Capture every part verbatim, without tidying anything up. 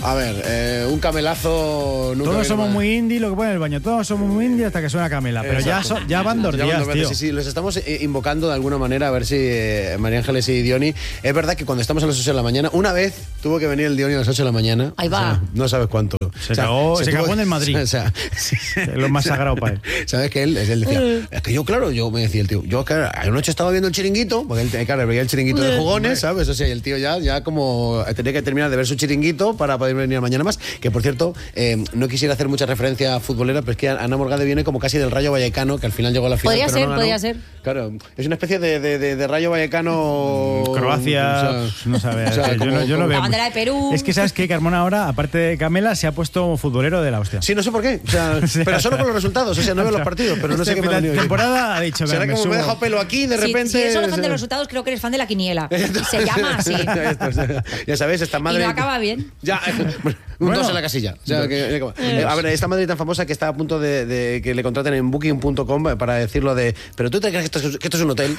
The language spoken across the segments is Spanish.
A ver, eh, un camelazo... Nunca Todos somos más. muy indie, lo que pone en el baño. Todos somos muy indie hasta que suena Camela. Pero ya, so, ya van dos Ya van días, dos veces, tío. Sí, sí, los estamos eh, invocando de alguna manera a ver si eh, María Ángeles y Diony... Es verdad que cuando estamos a las ocho de la mañana, una vez tuvo que venir el Diony a las ocho de la mañana. Ahí va. O sea, no sabes cuánto. Se cagó, se cagó en el Madrid. O sea, Es lo más sagrado para él. ¿Sabes que él, él decía, es que yo, claro, yo me decía el tío, yo, claro, anoche estaba viendo el chiringuito, porque él, claro, veía el chiringuito de jugones, ¿sabes? O sea, y el tío ya, ya como tenía que terminar de ver su chiringuito para poder venir mañana más. Que por cierto, eh, no quisiera hacer mucha referencia futbolera, pero es que Ana Morgade viene como casi del Rayo Vallecano, que al final llegó a la final. Podría pero ser, no ganó. podría ser. Claro, es una especie de, de, de, de Rayo Vallecano. Croacia, o sea, pues, no sabes. o sea, yo como- no, yo no como- veo. La bandera de Perú. Es que sabes que Carmona ahora, aparte de Camela, se ha puesto futbolero de la hostia. Sí, no sé por qué. O sea, sea, pero solo con los resultados. O sea, no veo los partidos, pero no sé Este qué me ha final venido. de temporada ha dicho, ¿Será "Venga, que me como me he subo". dejado pelo aquí de Si- repente? Si, eres solo fan de los resultados, creo que eres fan de la quiniela. Se llama así. Ya, esto, o sea, ya sabes, esta madre. Y no acaba bien. Ya, un Bueno. dos en la casilla. O sea, que- eh, a ver, esta madre tan famosa que está a punto de, de que le contraten en booking punto com para decirlo de. ¿Pero tú te crees que esto es, que esto es un hotel?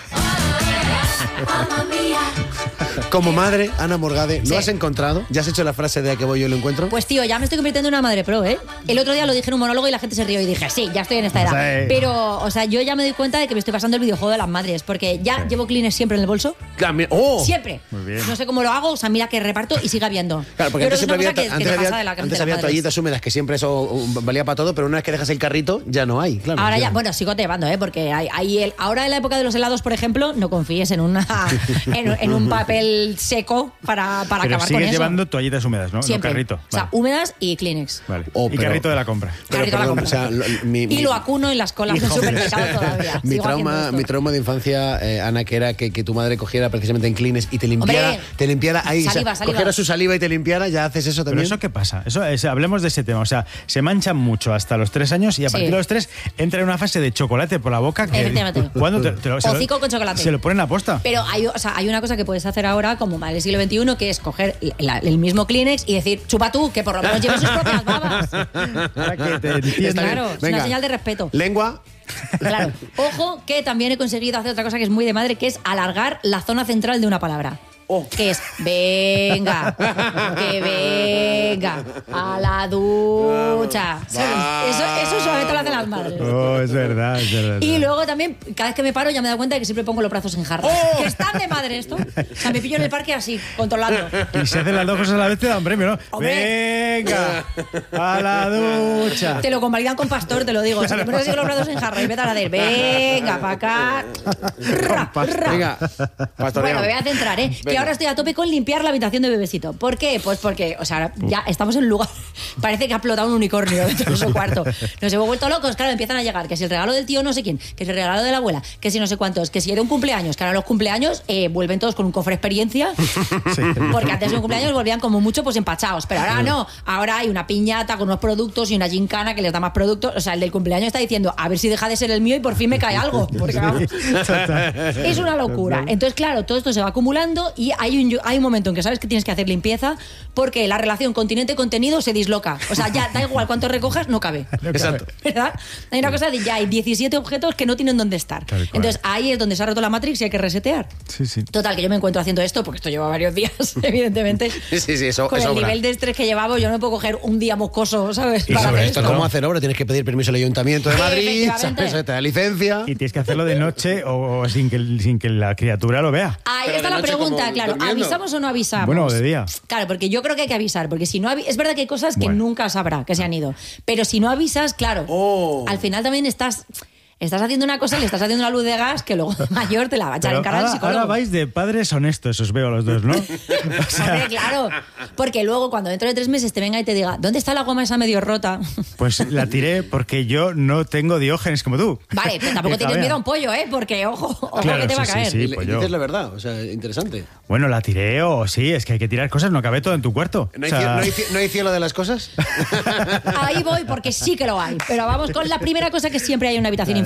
Como madre, Ana Morgade, ¿lo Sí. has encontrado? ¿Ya has hecho la frase de a que voy yo y lo encuentro? Pues tío, ya me estoy convirtiendo en una madre pro, ¿eh? El otro día lo dije en un monólogo y la gente se rió y dije, sí, ya estoy en esta edad. Sí. Pero, o sea, yo ya me doy cuenta de que me estoy pasando el videojuego de las madres, porque ya llevo Kleenex siempre en el bolso. Claro, mira- ¡Oh! Siempre. Muy bien. No sé cómo lo hago, o sea, mira que reparto y sigue habiendo. Claro, porque Yo creo antes que es una siempre había, cosa que, que antes te había, pasa de la de antes las había madres. toallitas húmedas que siempre eso um, valía para todo, pero una vez que dejas el carrito ya no hay, claro. Ahora ya, bueno, sigo llevando, ¿eh? Porque hay, hay el, ahora en la época de los helados, por ejemplo, no confíes en, una, en, en un papel seco para, para Pero acabar con sigues eso. llevando toallitas húmedas, ¿no? Siempre. No carrito. O sea, Vale. húmedas y Kleenex. Vale. Oh, y pero- carrito de la compra. Pero, Carrito a la perdón, compra. o sea, lo- mi- Y mi- lo acuno en las colas del supermercado todavía. Mi Sigo haciendo trauma, esto. mi trauma de infancia, eh, Ana, que era que, que tu madre cogiera precisamente en Kleenex y te limpiara, Hombre, te limpiara ahí, saliva, o sea, saliva. cogiera su saliva y te limpiara, ya haces eso Pero también. eso qué pasa, eso es, hablemos de ese tema, o sea, se manchan mucho hasta los tres años y a Sí. partir de los tres entra en una fase de chocolate por la boca que Efectivamente. ¿cuándo te, te lo, se lo- Hocico con chocolate. se lo ponen a posta. Pero hay, o sea, hay una cosa que puedes hacer ahora, como madre del siglo veintiuno, que es coger la- el mismo Kleenex y decir, chupa tú, que por lo menos lleves sus propias babas. Para que te entiendan. Está bien. Claro, es Venga. una señal de respeto. Lengua. Claro. Ojo, que también he conseguido hacer otra cosa que es muy de madre, que es alargar la zona central de una palabra. Oh. Que es, venga, que venga, a la ducha. ¿Sabes? Eso, eso solamente lo hacen las madres. Oh, es verdad, es verdad. Y luego también, cada vez que me paro, ya me he dado cuenta de que siempre pongo los brazos en jarra. ¡Oh! Que están de madre esto. O sea, me pillo en el parque así, controlando. Y si hacen las dos cosas a la vez te dan premio, ¿no? Hombre. Venga, a la ducha. Te lo convalidan con pastor, te lo digo. Si te pones así con los brazos en jarra y empiezas a hacer, venga, para acá. Ra, ra. Venga, pastoreo. Bueno, me voy a centrar, ¿eh? Que Venga. ahora estoy a tope con limpiar la habitación de bebecito. ¿Por qué? Pues porque, o sea, ya estamos en un lugar. Parece que ha explotado un unicornio dentro de su cuarto. Nos hemos vuelto locos, claro, empiezan a llegar. Que si el regalo del tío no sé quién, que si el regalo de la abuela, que si no sé cuántos, que si era un cumpleaños, que ahora los cumpleaños eh, vuelven todos con un cofre experiencia. Porque antes de un cumpleaños volvían como mucho pues empachados. Pero ahora no. Ahora hay una piñata con unos productos y una gincana que les da más productos. O sea, el del cumpleaños está diciendo, a ver si deja de ser el mío y por fin me cae algo. Porque vamos. Es una locura. Entonces, claro, todo esto se va acumulando y hay un, hay un momento en que sabes que tienes que hacer limpieza porque la relación continente-contenido se disloca. O sea, ya da igual cuánto recojas, no cabe. Exacto. ¿Verdad? Hay una cosa de ya hay diecisiete objetos que no tienen dónde estar. Tal cual. Entonces, ahí es donde se ha roto la Matrix y hay que resetear. Sí, sí. Total, que yo me encuentro haciendo esto porque esto lleva varios días, evidentemente. Sí, sí, eso, Con eso el obra. nivel de estrés que llevaba, yo no me puedo coger un día moscoso, ¿sabes? Y Para sobre hacer Esto es esto. como hacer obra, tienes que pedir permiso al Ayuntamiento de Madrid, Efectivamente. ¿sabes? Te da licencia. Y tienes que hacerlo de noche o, o sin, que, sin que la criatura lo vea. Ahí Pero está de la noche pregunta, como claro. durmiendo. ¿Avisamos o no avisamos? Bueno, de día. Claro, porque yo creo que hay que avisar, porque si no avi- es verdad que hay cosas que Bueno. nunca sabrá que se han ido, pero si no avisas, claro, Oh. al final también estás estás haciendo una cosa, le estás haciendo una luz de gas que luego de mayor te la va a echar Pero en cara el ahora, psicólogo. ahora vais de padres honestos, os veo a los dos, ¿no? O sea, Hombre, claro, porque luego cuando dentro de tres meses te venga y te diga, ¿dónde está la goma esa medio rota? pues la tiré porque yo no tengo diógenes como tú. Vale, pero tampoco Que tienes cabea. miedo a un pollo, ¿eh? Porque, ojo, ojo Claro, que te va a sí, sí, caer. sí. Y le- pues y yo. dices la verdad, o sea, interesante. Bueno, la tiré o sí, es que hay que tirar cosas, no cabe todo en tu cuarto. ¿No hay, O sea, cie- no hay cie- no hay cielo de las cosas? Ahí voy porque sí que lo hay. Pero vamos con la primera cosa que siempre hay en una habitación Vale,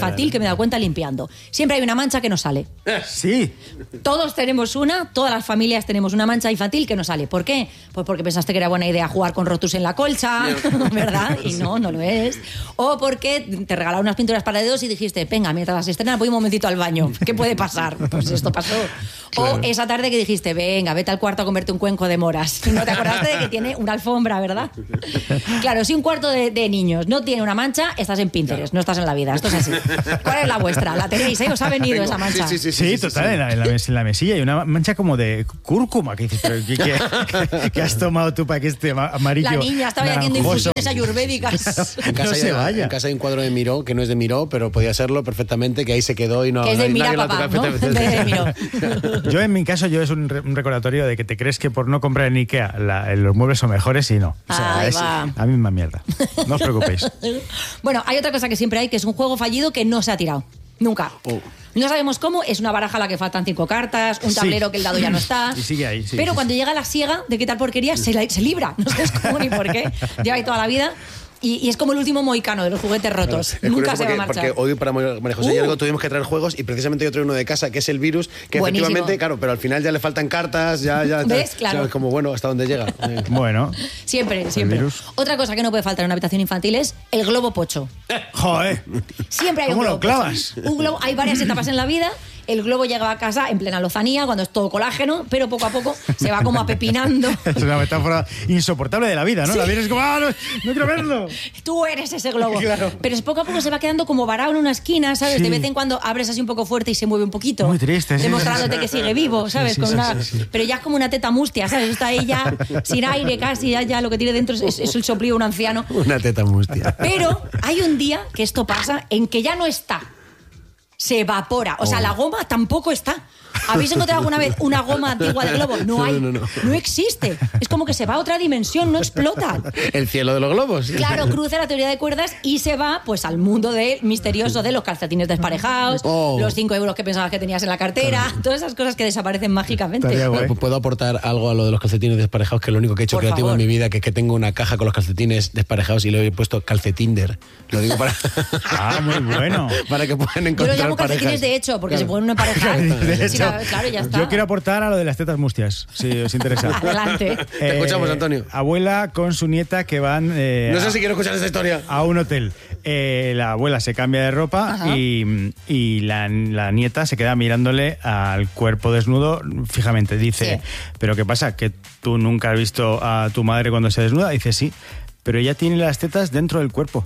infantil que me he dado cuenta limpiando. Siempre hay una mancha que no sale. Sí. Todos tenemos una, todas las familias tenemos una mancha infantil que no sale. ¿Por qué? Pues porque pensaste que era buena idea jugar con rotus en la colcha, ¿verdad? Y no, no lo es. O porque te regalaron unas pinturas para dedos y dijiste, venga, mientras las estrenas voy un momentito al baño. ¿Qué puede pasar? Pues esto pasó. Claro. O esa tarde que dijiste, venga, vete al cuarto a comerte un cuenco de moras. Y no te acordaste de que tiene una alfombra, ¿verdad? Claro, si un cuarto de, de niños no tiene una mancha, estás en Pinterest, claro. No estás en la vida. Esto es así. ¿Cuál es la vuestra? ¿La tenéis, eh? ¿Os ha venido Tengo. esa mancha? Sí, sí, sí, sí, sí total, sí, sí. En, la, en, la, en la mesilla hay una mancha como de cúrcuma. Que dices, pero ¿qué, qué, qué has tomado tú para que este amarillo La niña estaba haciendo infusiones ayurvédicas. En casa, no se hay, vaya. En casa hay un cuadro de Miró, que no es de Miró, pero podía serlo perfectamente, que ahí se quedó y no... Que es de no, Mira nadie papá, ¿no? De Miró. Yo en mi caso, yo es un, re, un recordatorio de que te crees que por no comprar en Ikea la, los muebles son mejores y no. O sea, es la misma mierda. No os preocupéis. Bueno, hay otra cosa que siempre hay, que es un juego fallido que no se ha tirado. Nunca. Oh. No sabemos cómo, es una baraja a la que faltan cinco cartas, un tablero sí. que el dado ya no está. Y sigue ahí, sí, Pero sí, cuando sí. llega la siega de quitar porquería, se, la, se libra. No sabes cómo ni por qué. Lleva ahí toda la vida. Y, y es como el último mohicano de los juguetes rotos. Claro, Nunca se porque, va a marchar. Porque hoy para María José uh. y algo tuvimos que traer juegos y precisamente yo traigo uno de casa que es el virus, que Buenísimo. efectivamente, claro, pero al final ya le faltan cartas, ya, ya, ¿ves? Ya, claro. ¿sabes? Como bueno, hasta dónde llega. Bueno. Siempre, siempre. Otra cosa que no puede faltar en una habitación infantil es el globo pocho. Joder. Siempre hay ¿Cómo un globo lo clavas? Pocho. Un globo, hay varias etapas en la vida. El globo llega a casa en plena lozanía, cuando es todo colágeno, pero poco a poco se va como apepinando. Es una metáfora insoportable de la vida, ¿no? Sí. La vida es como, ¡ah, no, no quiero verlo! Tú eres ese globo. Claro. Pero es poco a poco se va quedando como varado en una esquina, ¿sabes? Sí. De vez en cuando abres así un poco fuerte y se mueve un poquito. Muy triste. Demostrándote sí, que sigue vivo, ¿sabes? Sí, sí, Con una... sí, sí, sí. Pero ya es como una teta mustia, ¿sabes? Está ahí ya sin aire casi, ya, ya lo que tiene dentro es, es el soplío de un anciano. Una teta mustia. Pero hay un día que esto pasa en que ya no está. Se evapora. O sea, oh. la goma tampoco está. ¿Habéis encontrado alguna vez una goma antigua de globo? No hay. No, no, no. No existe. Es como que se va a otra dimensión, no explota. El cielo de los globos. Claro, cruza la teoría de cuerdas y se va pues al mundo de, misterioso de los calcetines desparejados, oh. los cinco euros que pensabas que tenías en la cartera, claro. Todas esas cosas que desaparecen mágicamente. ¿Puedo aportar algo a lo de los calcetines desparejados? Que es lo único que he hecho Por creativo favor. en mi vida, que es que tengo una caja con los calcetines desparejados y le he puesto calcetinder. Lo digo para... Ah, muy bueno. Para que puedan encontrar Yo lo llamo parejas. calcetines de hecho, porque claro. se pueden emparejar. De sí, hecho, claro, ya está. Yo quiero aportar a lo de las tetas mustias, si os interesa. Adelante. Eh, Te escuchamos, Antonio. Abuela con su nieta que van... Eh, no sé si quiero escuchar esta historia. A un hotel. Eh, la abuela se cambia de ropa y, y la, la nieta se queda mirándole al cuerpo desnudo fijamente. Dice, sí. ¿pero qué pasa? ¿Que tú nunca has visto a tu madre cuando se desnuda? Dice, sí. Pero ella tiene las tetas dentro del cuerpo.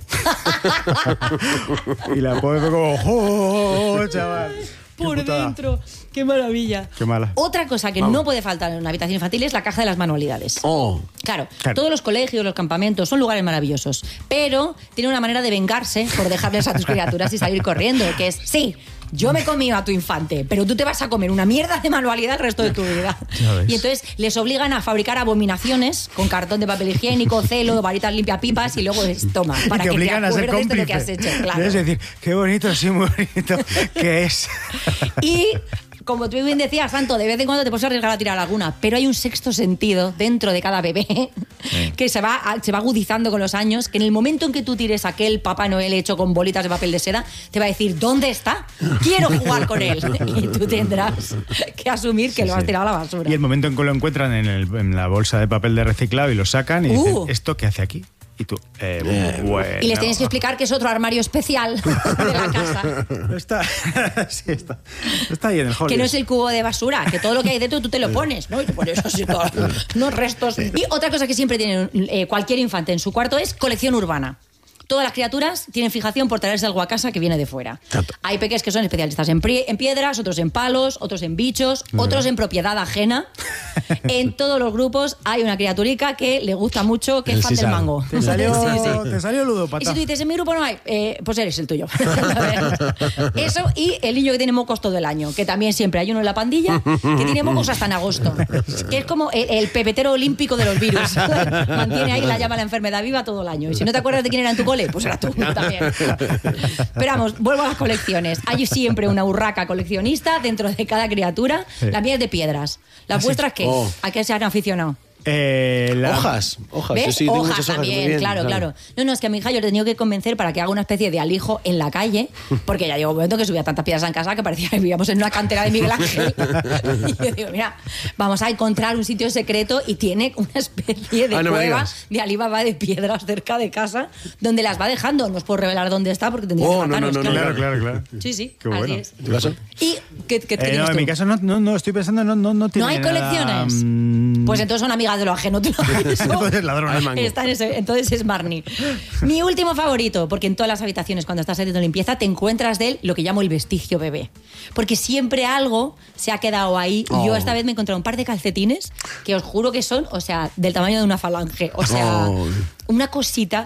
Y la pobre como, ¡oh, chaval! Por dentro. ¡Qué maravilla! Qué mala. Otra cosa que Vamos. no puede faltar en una habitación infantil es la caja de las manualidades. Oh. Claro, claro, todos los colegios, los campamentos son lugares maravillosos, pero tiene una manera de vengarse por dejarles a tus criaturas y salir corriendo, que es, sí, yo me he comido a tu infante, pero tú te vas a comer una mierda de manualidad el resto de tu vida. Y entonces les obligan a fabricar abominaciones con cartón de papel higiénico, celo, varitas limpiapipas y luego les toma para y te que obligan te a ser acuerdes cómplice. de lo que has hecho. Claro. Es decir, qué bonito, sí, muy bonito, ¿qué es? Y... como tú bien decías, Santo, de vez en cuando te puedes arriesgar a tirar alguna, pero hay un sexto sentido dentro de cada bebé sí. que se va, se va agudizando con los años, que en el momento en que tú tires aquel Papá Noel hecho con bolitas de papel de seda, te va a decir, ¿dónde está? Quiero jugar con él. Y tú tendrás que asumir que sí, lo has sí. tirado a la basura. Y el momento en que lo encuentran en, el, en la bolsa de papel de reciclado y lo sacan y uh. dicen, ¿esto qué hace aquí? Y tú, eh, eh, bueno. Y les tienes que explicar que es otro armario especial de la casa. Está, sí, está, está ahí en el hall. Que no es el cubo de basura, que todo lo que hay dentro tú te lo pones, ¿no? Y te pones así todos los restos. Y otra cosa que siempre tiene eh, cualquier infante en su cuarto es colección urbana. Todas las criaturas tienen fijación por traerse algo a casa que viene de fuera. Tanto. Hay peques que son especialistas en, en piedras, otros en palos, otros en bichos, uh-huh. otros en propiedad ajena. En todos los grupos hay una criaturica que le gusta mucho, que el es fan del mango. Te salió, sí, sí. Te salió ludópata. Y si tú dices, en mi grupo no hay, eh, pues eres el tuyo. Eso y el niño que tiene mocos todo el año, que también siempre hay uno en la pandilla que tiene mocos hasta en agosto. Que es como el, el pepetero olímpico de los virus. Mantiene ahí la llama de la enfermedad viva todo el año. Y si no te acuerdas de quién era en tu cole, pues era tú también. Pero vamos, vuelvo a las colecciones. Hay siempre una urraca coleccionista dentro de cada criatura. Sí. La mía es de piedras. ¿Las vuestras qué? Oh. ¿A qué se han aficionado? Eh, la... Hojas, hojas. ¿Ves? Yo sí, tengo hojas muchas hojas. también, muy bien, claro, claro, No, no, es que a mi hija yo le he tenido que convencer para que haga una especie de alijo en la calle, porque ya llegó un momento que subía tantas piedras en casa que parecía que vivíamos en una cantera de Miguel Ángel. Y yo digo, mira, vamos a encontrar un sitio secreto y tiene una especie de ah, no cueva de Alibaba de piedras cerca de casa donde las va dejando. No os puedo revelar dónde está porque tendría oh, que no, matarnos. no, no, Claro, claro, claro. Sí, sí, Qué así bueno. es. ¿En tu caso? ¿Y qué, qué, qué Eh, tienes no, tú? en mi caso no, no, no estoy pensando, no, no, no tiene ¿No hay nada, colecciones? mm, Pues entonces son amigas de lo ajeno. ¿Tú lo ves? Entonces ladrona al mango. Está en ese- entonces es Marnie. Mi último favorito, porque en todas las habitaciones cuando estás haciendo limpieza te encuentras de él lo que llamo el vestigio bebé. Porque siempre algo se ha quedado ahí. Y yo Oh. esta vez me he encontrado un par de calcetines que os juro que son, o sea, del tamaño de una falange. O sea, Oh. una cosita